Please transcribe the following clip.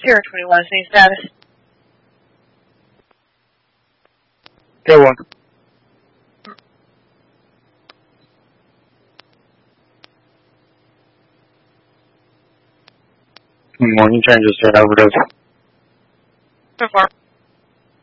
Sierra 21 is any status? Go on. Morning changes to overdose. So far.